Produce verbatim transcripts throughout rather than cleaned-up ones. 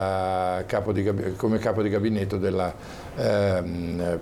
capo di, come capo di gabinetto della, ehm,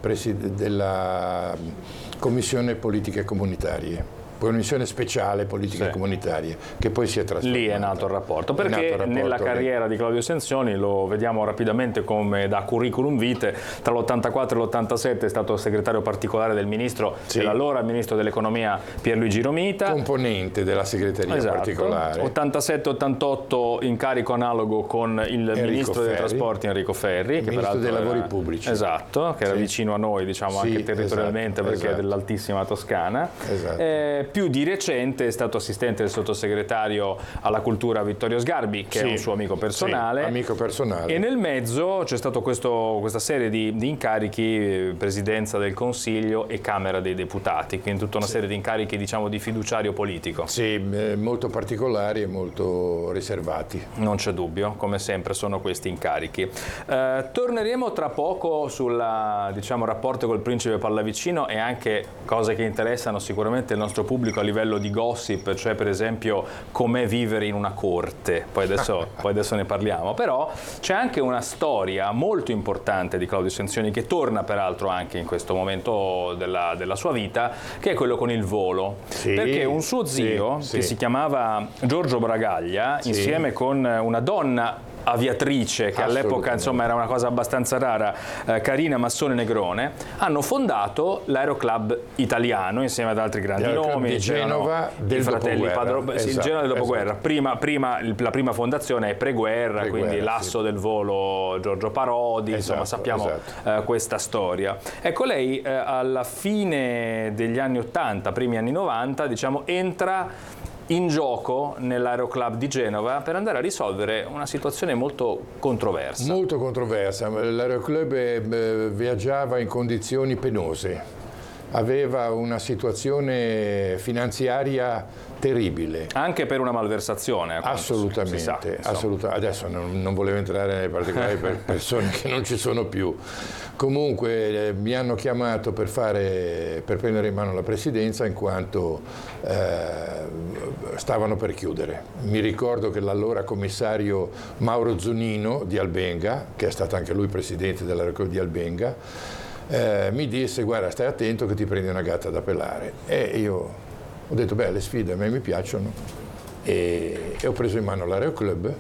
della Commissione Politiche Comunitarie. Commissione speciale politiche sì. comunitarie, che poi si è trasformata. Lì è nato il rapporto, perché nato il rapporto nella lì. carriera di Claudio Ascensioni, lo vediamo rapidamente come da curriculum vitae, tra l'ottantaquattro e l'ottantasette è stato segretario particolare del ministro, sì. dell'allora ministro dell'economia Pierluigi Romita. Componente della segreteria esatto. particolare. ottantasette ottantotto incarico analogo con il Enrico ministro Ferri. dei trasporti Enrico Ferri. Il che ministro dei era, lavori pubblici. Esatto, che era sì. vicino a noi, diciamo, sì, anche territorialmente, esatto, perché esatto. è dell'altissima Toscana. Esatto. Eh, più di recente è stato assistente del sottosegretario alla cultura Vittorio Sgarbi, che sì, è un suo amico personale. Sì, amico personale. E nel mezzo c'è stata questa serie di, di incarichi, presidenza del Consiglio e Camera dei Deputati, quindi tutta una sì. serie di incarichi, diciamo, di fiduciario politico. Sì, molto particolari e molto riservati. Non c'è dubbio, come sempre sono questi incarichi. Eh, torneremo tra poco sul, diciamo, rapporto col principe Pallavicino e anche cose che interessano sicuramente il nostro pubblico a livello di gossip, cioè per esempio com'è vivere in una corte, poi adesso, poi adesso ne parliamo, però c'è anche una storia molto importante di Claudio Ascensioni che torna peraltro anche in questo momento della, della sua vita, che è quello con il volo, sì, perché un suo zio sì, che sì. si chiamava Giorgio Bragaglia, sì. insieme con una donna aviatrice, che all'epoca insomma era una cosa abbastanza rara, eh, Carina Massone Negrone, hanno fondato l'Aeroclub italiano insieme ad altri grandi nomi, di Genova del i fratelli Padro, esatto, sì, il Genova del dopoguerra. Esatto. Prima, prima, la prima fondazione è preguerra, Preguerra, quindi l'asso sì. del volo Giorgio Parodi, esatto, insomma sappiamo esatto. eh, questa storia. Ecco, lei eh, alla fine degli anni ottanta, primi anni novanta, diciamo, entra in gioco nell'Aeroclub di Genova per andare a risolvere una situazione molto controversa. Molto controversa. L'Aeroclub eh, viaggiava in condizioni penose, aveva una situazione finanziaria terribile. Anche per una malversazione. Assolutamente. Sa, assoluta. Adesso non, non volevo entrare nei particolari per persone che non ci sono più. Comunque eh, mi hanno chiamato per, fare, per prendere in mano la presidenza in quanto eh, stavano per chiudere. Mi ricordo che l'allora commissario Mauro Zunino di Albenga, che è stato anche lui presidente dell'Aeroclub di Albenga, eh, mi disse: guarda, stai attento che ti prendi una gatta da pelare. E io ho detto: beh, le sfide a me mi piacciono, e, e ho preso in mano l'Aeroclub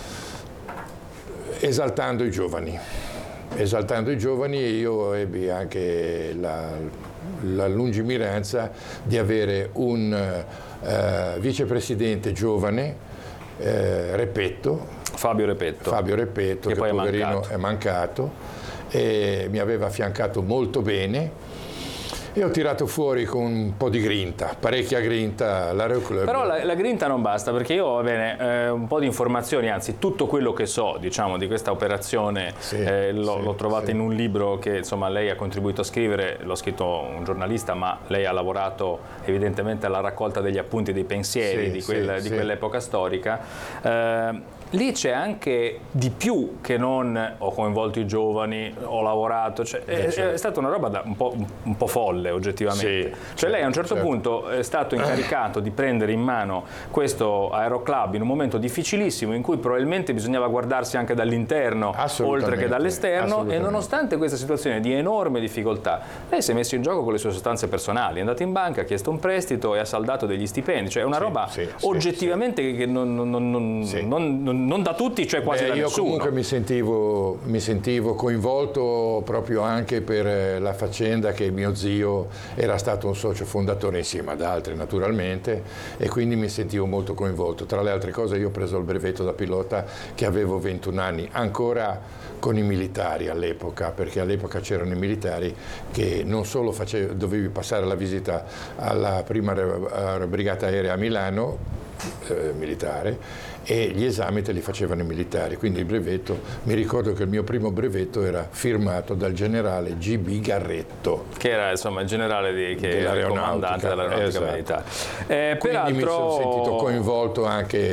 esaltando i giovani. Esaltando i giovani, e io ebbi anche la, la lungimiranza di avere un uh, vicepresidente giovane, eh, Repetto, Fabio Repetto, Fabio Repetto, che, che poi poverino è mancato. è mancato, e mi aveva affiancato molto bene. E ho tirato fuori con un po' di grinta, parecchia grinta, l'Aeroclub. Però la, la grinta non basta, perché io, va bene, eh, un po' di informazioni, anzi tutto quello che so, diciamo, di questa operazione, sì, eh, l'ho, sì, l'ho trovato sì. in un libro che insomma lei ha contribuito a scrivere, l'ho scritto un giornalista, ma lei ha lavorato evidentemente alla raccolta degli appunti, dei pensieri sì, di, quel, sì, di sì. quell'epoca storica. Eh, Lì c'è anche di più che non ho coinvolto i giovani, ho lavorato, cioè, è, è stata una roba da un, po', un po' folle oggettivamente. Sì, cioè lei a un certo certo. punto è stato incaricato di prendere in mano questo Aeroclub in un momento difficilissimo in cui probabilmente bisognava guardarsi anche dall'interno oltre che dall'esterno, e nonostante questa situazione di enorme difficoltà lei si è messo in gioco con le sue sostanze personali, è andato in banca, ha chiesto un prestito e ha saldato degli stipendi, cioè una sì, roba sì, oggettivamente sì. che non, non, non, sì. non, non non da tutti, cioè quasi Beh, da io nessuno. Io comunque mi sentivo, mi sentivo coinvolto proprio anche per la faccenda che mio zio era stato un socio fondatore insieme ad altri naturalmente, e quindi mi sentivo molto coinvolto. Tra le altre cose io ho preso il brevetto da pilota che avevo ventuno anni, ancora con i militari all'epoca, perché all'epoca c'erano i militari che non solo facevi, dovevi passare la visita alla prima brigata aerea a Milano, eh, militare, e gli esami te li facevano i militari, quindi il brevetto, mi ricordo che il mio primo brevetto era firmato dal generale G B Garretto, che era insomma il generale di, che era il comandante dell'aeronautica esatto. militare. Eh, quindi peraltro mi sono sentito coinvolto anche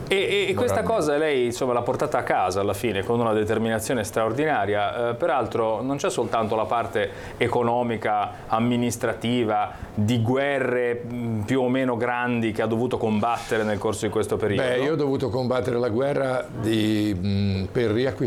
E, e questa cosa lei insomma l'ha portata a casa alla fine con una determinazione straordinaria, eh, peraltro non c'è soltanto la parte economica, amministrativa, di guerre mh, più o meno grandi che ha dovuto combattere nel corso di questo periodo. Beh, io ho dovuto combattere la guerra di, mh, per riacquistare